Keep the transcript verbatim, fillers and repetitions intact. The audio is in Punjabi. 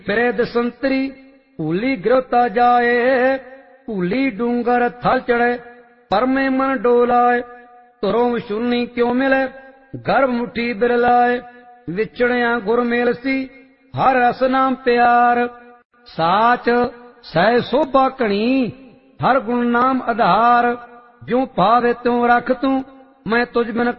ਫਿਰੇ ਦਸੰਤਰੀ ਭੂਲੀ ਗਿਰੋਤਾ ਜਾਏ। ਭੂਲੀ ਡੂੰਗਰ ਥਲ ਚੜੇ ਪਰਮੇ ਮਨ ਡੋਲਾਏ। ਧੁਰੋਂ ਵਿਛੁੰਨੀ ਕਿਉ ਮਿਲੇ ਗਰਭ ਮੁਠੀ ਬਿਰਲਾਏ। ਵਿਛੜਿਆ ਗੁਰ ਮੇਲ ਸੀ ਹਰ ਰਸ ਨਾਮ ਪਿਆਰ। ਸਾਚ ਸਹਿ ਸੋਭਾ ਘਣੀ ਹਰ ਗੁਣ ਨਾਮ ਆਧਾਰ। ਜਿਉ ਭਾਵੇ ਤਿਉ ਰਖ ਤੂੰ ਮੈਂ ਤੁਝ ਬਿਨ